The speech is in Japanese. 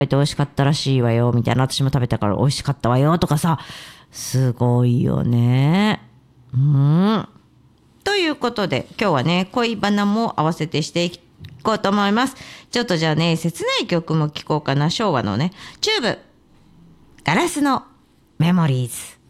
美味しかったらしいわよみたいな、私も食べたから美味しかったわよとかさ、すごいよね。ということで今日はね、恋バナも合わせてしていこうと思います。ちょっとじゃあね、切ない曲も聴こうかな。昭和のね、チューブガラスのメモリーズ。